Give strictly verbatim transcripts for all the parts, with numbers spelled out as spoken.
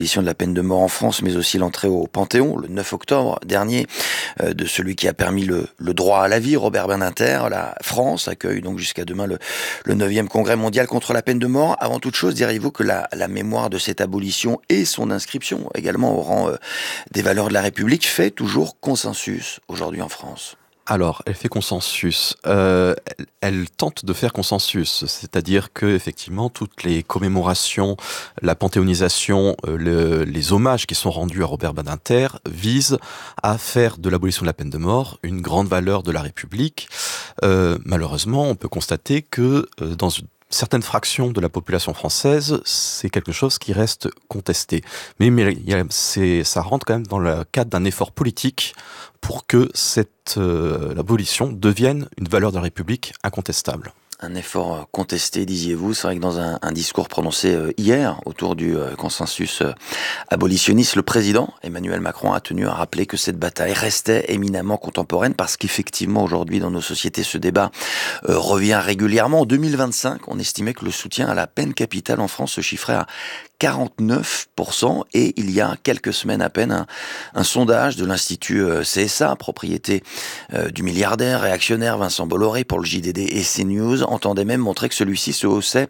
de la peine de mort en France, mais aussi l'entrée au Panthéon, le neuf octobre dernier, euh, de celui qui a permis le, le droit à la vie, Robert Badinter. La France accueille donc jusqu'à demain le, le neuvième congrès mondial contre la peine de mort. Avant toute chose, diriez-vous que la, la mémoire de cette abolition et son inscription également au rang euh, des valeurs de la République fait toujours consensus aujourd'hui en France? Alors, elle fait consensus. Euh, elle, elle tente de faire consensus, c'est-à-dire que effectivement toutes les commémorations, la panthéonisation, euh, le, les hommages qui sont rendus à Robert Badinter visent à faire de l'abolition de la peine de mort une grande valeur de la République. Euh, malheureusement, on peut constater que euh, dans une certaines fractions de la population française, c'est quelque chose qui reste contesté. Mais, mais il y a, c'est, ça rentre quand même dans le cadre d'un effort politique pour que cette euh, l'abolition devienne une valeur de la République incontestable. Un effort contesté, disiez-vous. C'est vrai que dans un, un discours prononcé hier autour du consensus abolitionniste, le président Emmanuel Macron a tenu à rappeler que cette bataille restait éminemment contemporaine parce qu'effectivement aujourd'hui dans nos sociétés ce débat euh, revient régulièrement. En deux mille vingt-cinq, on estimait que le soutien à la peine capitale en France se chiffrait à quarante-neuf pour cent et il y a quelques semaines à peine un, un sondage de l'Institut C S A, propriété euh, du milliardaire réactionnaire Vincent Bolloré pour le J D D et CNews, entendait même montrer que celui-ci se haussait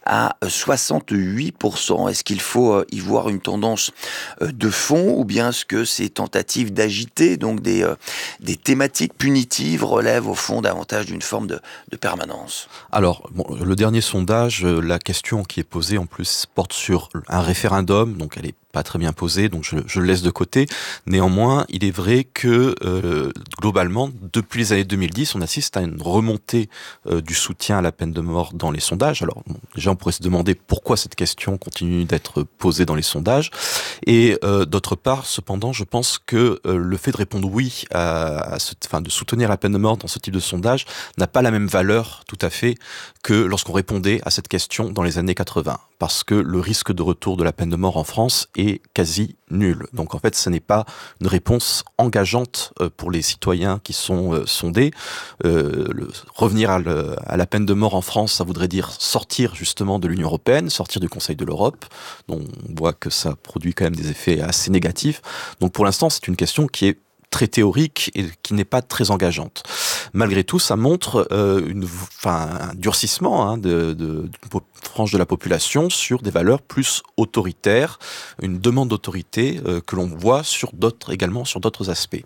à soixante-huit pour cent. Est-ce qu'il faut euh, y voir une tendance euh, de fond ou bien est-ce que ces tentatives d'agiter donc des, euh, des thématiques punitives relèvent au fond davantage d'une forme de, de permanence? Alors, bon, le dernier sondage, la question qui est posée en plus porte sur un référendum, donc elle est pas très bien posée, donc je, je le laisse de côté. Néanmoins, il est vrai que euh, globalement, depuis les années deux mille dix, on assiste à une remontée euh, du soutien à la peine de mort dans les sondages. Alors, bon, déjà, on pourrait se demander pourquoi cette question continue d'être posée dans les sondages. Et euh, d'autre part, cependant, je pense que euh, le fait de répondre oui, à, à ce, enfin, de soutenir la peine de mort dans ce type de sondage n'a pas la même valeur, tout à fait, que lorsqu'on répondait à cette question dans les années quatre-vingts. Parce que le risque de retour de la peine de mort en France est quasi nul. Donc en fait, ce n'est pas une réponse engageante pour les citoyens qui sont euh, sondés. Euh, le, revenir à, le, à la peine de mort en France, ça voudrait dire sortir justement de l'Union européenne, sortir du Conseil de l'Europe, dont on voit que ça produit quand même des effets assez négatifs. Donc pour l'instant, c'est une question qui est très théorique et qui n'est pas très engageante. Malgré tout, ça montre euh, une, enfin, un durcissement hein, de, de, d'une frange de la population sur des valeurs plus autoritaires, une demande d'autorité euh, que l'on voit sur d'autres également sur d'autres aspects.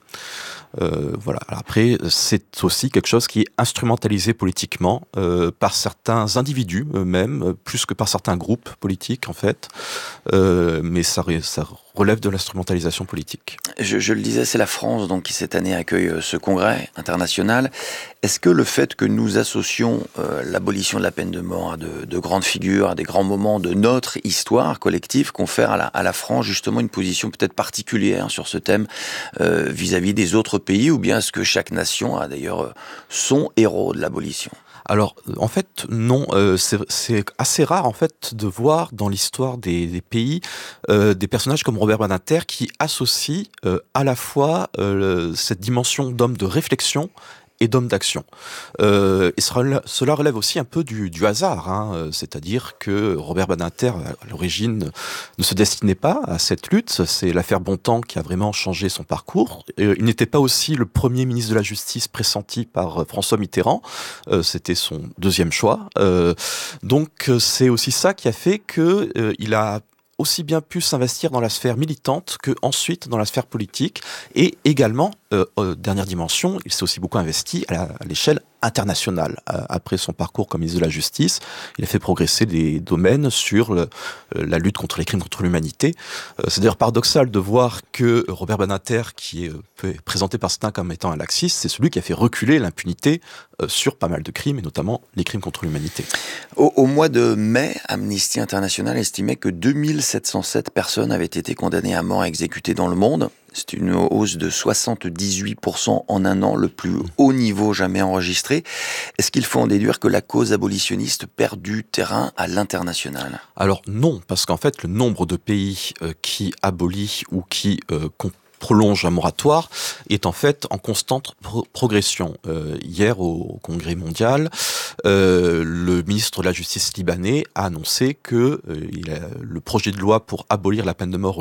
Euh, voilà. Après, c'est aussi quelque chose qui est instrumentalisé politiquement euh, par certains individus eux-mêmes, euh, plus que par certains groupes politiques en fait. Euh, mais ça, ça relève de l'instrumentalisation politique. Je, je le disais, c'est la France donc qui cette année accueille ce congrès international. Est-ce que le fait que nous associons euh, l'abolition de la peine de mort à de, de grandes figures, à des grands moments de notre histoire collective, confère à la, à la France justement une position peut-être particulière sur ce thème euh, vis-à-vis des autres pays, ou bien est-ce que chaque nation a d'ailleurs son héros de l'abolition? Alors, en fait, non. Euh, c'est, c'est assez rare, en fait, de voir dans l'histoire des, des pays euh, des personnages comme Robert Badinter qui associent euh, à la fois euh, cette dimension d'homme de réflexion et d'homme d'action. Euh, et cela relève aussi un peu du, du hasard, hein, c'est-à-dire que Robert Badinter, à l'origine, ne se destinait pas à cette lutte. C'est l'affaire Bontemps qui a vraiment changé son parcours. Et il n'était pas aussi le premier ministre de la Justice pressenti par François Mitterrand. Euh, c'était son deuxième choix. Euh, donc c'est aussi ça qui a fait que euh, il a aussi bien pu s'investir dans la sphère militante que ensuite dans la sphère politique et également, euh, euh, dernière dimension, il s'est aussi beaucoup investi à, la, à l'échelle internationale. Euh, après son parcours comme ministre de la Justice, il a fait progresser des domaines sur le, euh, la lutte contre les crimes contre l'humanité. Euh, c'est d'ailleurs paradoxal de voir que Robert Badinter, qui est euh, présenté par certains comme étant un laxiste, c'est celui qui a fait reculer l'impunité euh, sur pas mal de crimes, et notamment les crimes contre l'humanité. Au, au mois de mai, Amnesty International estimait que deux mille sept cent sept personnes avaient été condamnées à mort et exécutées dans le monde. C'est une hausse de soixante-dix-huit pour cent en un an, le plus haut niveau jamais enregistré. Est-ce qu'il faut en déduire que la cause abolitionniste perd du terrain à l'international? Alors non, parce qu'en fait, le nombre de pays euh, qui abolit ou qui euh, prolonge un moratoire est en fait en constante pro- progression. Euh, hier, au, au Congrès mondial, euh, le ministre de la Justice libanais a annoncé que euh, il a, le projet de loi pour abolir la peine de mort